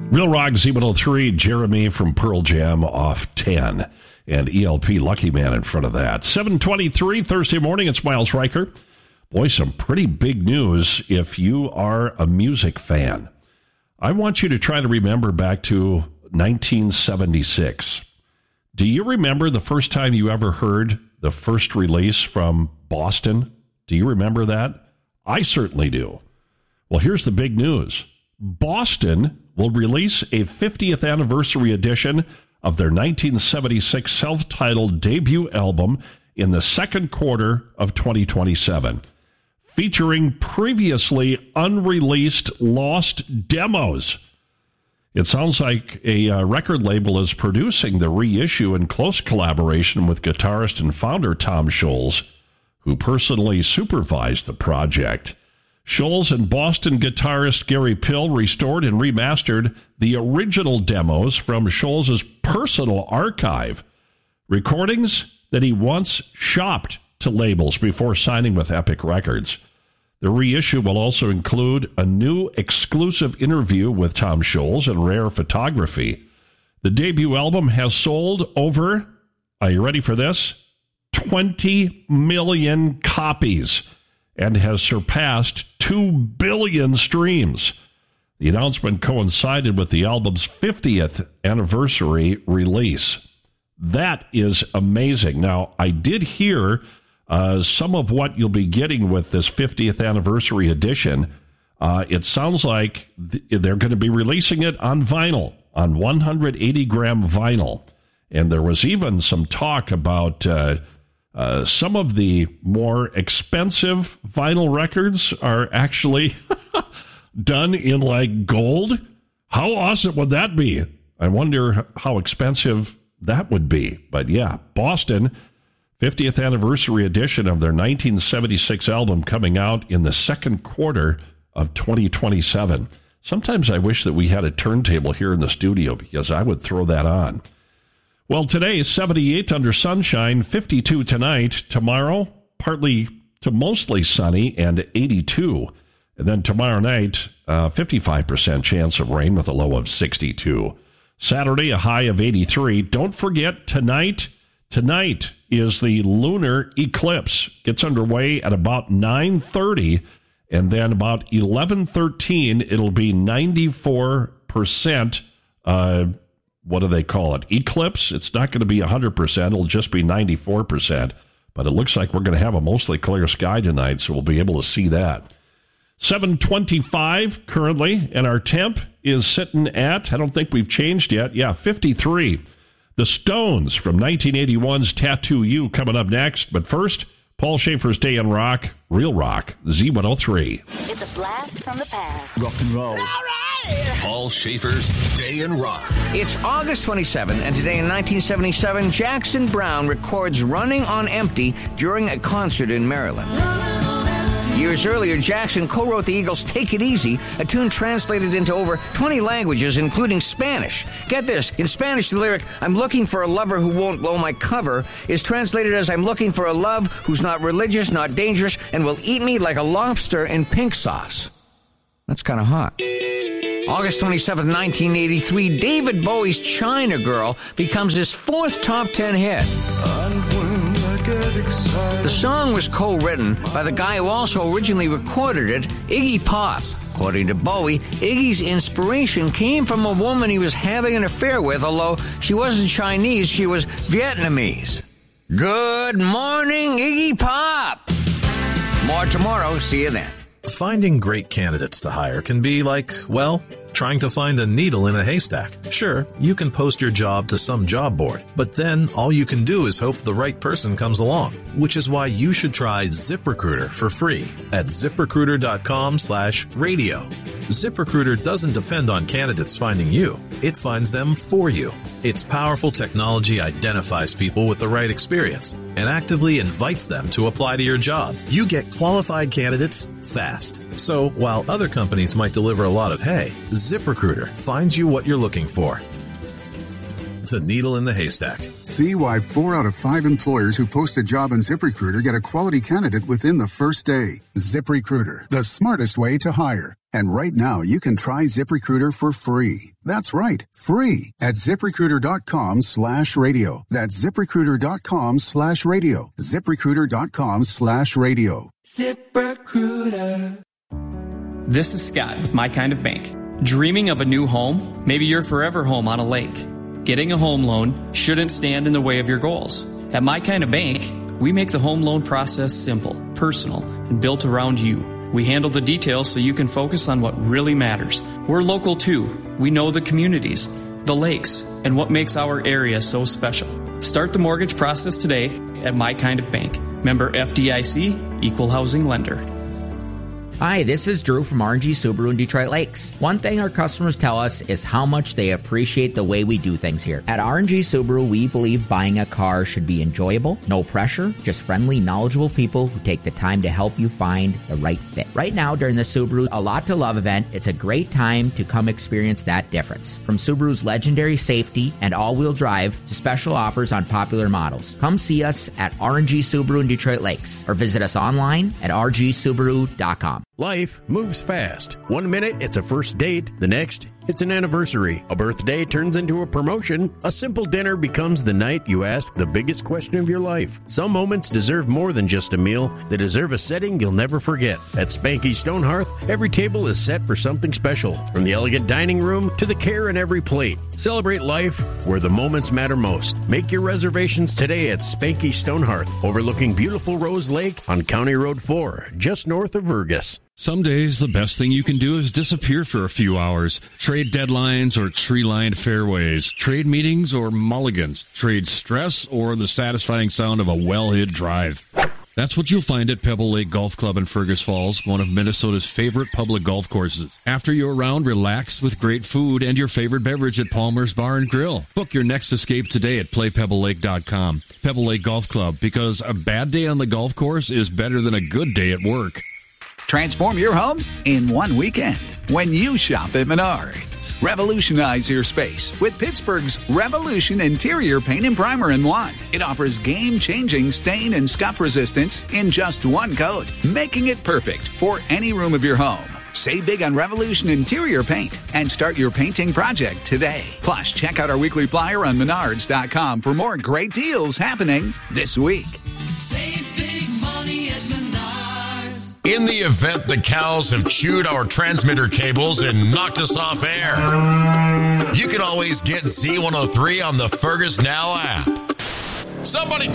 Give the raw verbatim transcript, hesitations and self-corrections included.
Real Rock Z one oh three, Jeremy from Pearl Jam off ten, and E L P Lucky Man in front of that. seven twenty-three Thursday morning, it's Miles Riker. Boy, some pretty big news if you are a music fan. I want you to try to remember back to nineteen seventy-six. Do you remember the first time you ever heard the first release from Boston? Do you remember that? I certainly do. Well, here's the big news. Boston will release a fiftieth anniversary edition of their nineteen seventy-six self-titled debut album in the second quarter of twenty twenty-seven, featuring previously unreleased lost demos. It sounds like a uh, record label is producing the reissue in close collaboration with guitarist and founder Tom Scholz, who personally supervised the project. Scholz and Boston guitarist Gary Pill restored and remastered the original demos from Scholz's personal archive, recordings that he once shopped to labels before signing with Epic Records. The reissue will also include a new exclusive interview with Tom Scholz and rare photography. The debut album has sold over, are you ready for this? twenty million copies and has surpassed two billion streams. The announcement coincided with the album's fiftieth anniversary release. That is amazing. Now, I did hear uh, some of what you'll be getting with this fiftieth anniversary edition. Uh, it sounds like th- they're going to be releasing it on vinyl, on one hundred eighty gram vinyl. And there was even some talk about uh, Uh, some of the more expensive vinyl records are actually done in like gold. How awesome would that be? I wonder how expensive that would be. But yeah, Boston, fiftieth anniversary edition of their nineteen seventy-six album coming out in the second quarter of twenty twenty-seven. Sometimes I wish that we had a turntable here in the studio because I would throw that on. Well, today is seventy-eight under sunshine, fifty-two tonight. Tomorrow, partly to mostly sunny and eighty-two. And then tomorrow night, uh, fifty-five percent chance of rain with a low of sixty-two. Saturday, a high of eighty-three. Don't forget, tonight, tonight is the lunar eclipse. Gets underway at about nine thirty, and then about eleven thirteen, it'll be ninety-four percent uh what do they call it? Eclipse. It's not going to be one hundred percent. It'll just be ninety-four percent. But it looks like we're going to have a mostly clear sky tonight, so we'll be able to see that. seven twenty-five currently, and our temp is sitting at, I don't think we've changed yet, yeah, fifty-three. The Stones from nineteen eighty-one's Tattoo You coming up next. But first, Paul Schaefer's Day in Rock, Real Rock, Z one oh three. It's a blast from the past. Rock and roll. All right! Paul Schaefer's Day in Rock. It's August twenty-seventh, and today in nineteen seventy-seven, Jackson Browne records Running on Empty during a concert in Maryland. Years earlier, Jackson co-wrote the Eagles' Take It Easy, a tune translated into over twenty languages, including Spanish. Get this, in Spanish, the lyric, "I'm looking for a lover who won't blow my cover," is translated as, "I'm looking for a love who's not religious, not dangerous, and will eat me like a lobster in pink sauce." That's kind of hot. August twenty-seventh, nineteen eighty-three, David Bowie's China Girl becomes his fourth top ten hit. The song was co-written by the guy who also originally recorded it, Iggy Pop. According to Bowie, Iggy's inspiration came from a woman he was having an affair with, although she wasn't Chinese, she was Vietnamese. Good morning, Iggy Pop! More tomorrow. See you then. Finding great candidates to hire can be like, well, trying to find a needle in a haystack. Sure, you can post your job to some job board, but then all you can do is hope the right person comes along, which is why you should try ZipRecruiter for free at ZipRecruiter.com slash radio. ZipRecruiter doesn't depend on candidates finding you. It finds them for you. Its powerful technology identifies people with the right experience and actively invites them to apply to your job. You get qualified candidates fast. So while other companies might deliver a lot of hay, ZipRecruiter finds you what you're looking for. The needle in the haystack. See why four out of five employers who post a job on ZipRecruiter get a quality candidate within the first day. ZipRecruiter, the smartest way to hire. And right now, you can try ZipRecruiter for free. That's right, free at ZipRecruiter.com slash radio. That's ZipRecruiter.com slash radio. ZipRecruiter.com slash radio. ZipRecruiter. This is Scott with My Kind of Bank. Dreaming of a new home? Maybe your forever home on a lake. Getting a home loan shouldn't stand in the way of your goals. At My Kind of Bank, we make the home loan process simple, personal, and built around you. We handle the details so you can focus on what really matters. We're local too. We know the communities, the lakes, and what makes our area so special. Start the mortgage process today at My Kind of Bank. Member F D I C, Equal Housing Lender. Hi, this is Drew from R and G Subaru in Detroit Lakes. One thing our customers tell us is how much they appreciate the way we do things here. At R and G Subaru, we believe buying a car should be enjoyable, no pressure, just friendly, knowledgeable people who take the time to help you find the right fit. Right now, during the Subaru A Lot to Love event, it's a great time to come experience that difference. From Subaru's legendary safety and all-wheel drive to special offers on popular models. Come see us at R and G Subaru in Detroit Lakes or visit us online at r g subaru dot com. Life moves fast. One minute, it's a first date. The next, it's an anniversary. A birthday turns into a promotion. A simple dinner becomes the night you ask the biggest question of your life. Some moments deserve more than just a meal. They deserve a setting you'll never forget. At Spanky Stone Hearth, every table is set for something special. From the elegant dining room to the care in every plate. Celebrate life where the moments matter most. Make your reservations today at Spanky Stone Hearth, overlooking beautiful Rose Lake on County Road four, just north of Vergas. Some days, the best thing you can do is disappear for a few hours. Trade deadlines or tree-lined fairways. Trade meetings or mulligans. Trade stress or the satisfying sound of a well-hit drive. That's what you'll find at Pebble Lake Golf Club in Fergus Falls, one of Minnesota's favorite public golf courses. After your round, relax with great food and your favorite beverage at Palmer's Bar and Grill. Book your next escape today at play pebble lake dot com. Pebble Lake Golf Club, because a bad day on the golf course is better than a good day at work. Transform your home in one weekend when you shop at Menards. Revolutionize your space with Pittsburgh's Revolution Interior Paint and Primer in one. It offers game-changing stain and scuff resistance in just one coat, making it perfect for any room of your home. Save big on Revolution Interior Paint and start your painting project today. Plus, check out our weekly flyer on menards dot com for more great deals happening this week. Save big money at Menards. In the event the cows have chewed our transmitter cables and knocked us off air, you can always get Z one oh three on the Fergus Now app. Somebody